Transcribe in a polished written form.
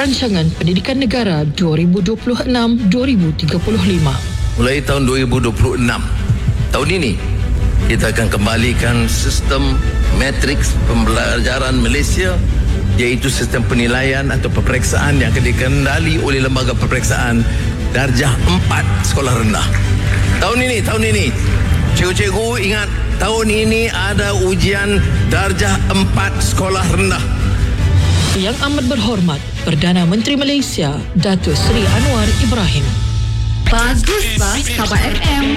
Rancangan Pendidikan Negara 2026-2035. Mulai tahun 2026, tahun ini, kita akan kembalikan sistem matriks pembelajaran Malaysia, iaitu sistem penilaian atau peperiksaan yang akan dikendali oleh lembaga peperiksaan darjah 4 sekolah rendah. Tahun ini, cikgu-cikgu ingat, tahun ini ada ujian darjah 4 sekolah rendah. Yang amat berhormat Perdana Menteri Malaysia Datuk Seri Anwar Ibrahim. Bagus, Bas, Sahabat FM.